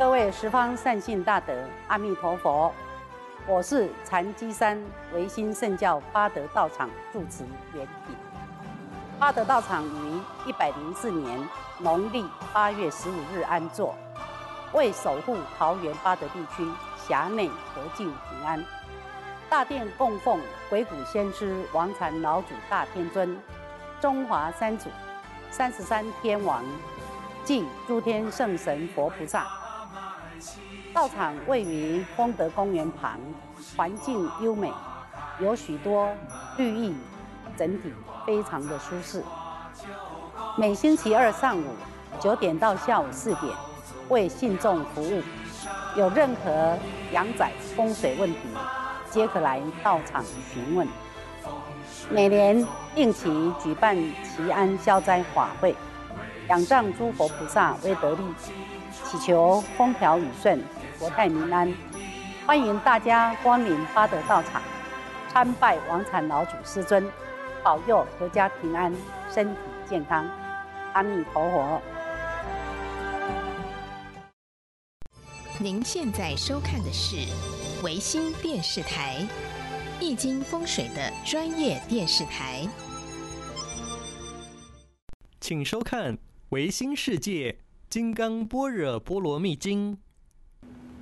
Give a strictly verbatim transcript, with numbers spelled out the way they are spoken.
各位十方善信大德，阿弥陀佛！我是禅机山唯心圣教八德道场住持圆品。八德道场于一百零四年农历八月十五日安座，为守护桃园八德地区辖内和敬平安。大殿供奉鬼谷先师王禅老祖大天尊、中华三祖、三十三天王暨诸天圣神佛菩萨。道场位于丰德公园旁，环境优美，有许多绿意，整体非常的舒适。每星期二上午九点到下午四点为信众服务，有任何阳宅风水问题，皆可来道场询问。每年定期举办祈安消灾法会，仰仗诸佛菩萨威德力，祈求风调雨顺、国泰民安。欢迎大家光临八德道场，参拜王禅老祖师尊，保佑阖家平安、身体健康。阿弥陀佛。 您现在收看的是维新电视台易经风水的专业电视台， 请收看维新世界金刚般若波罗蜜经。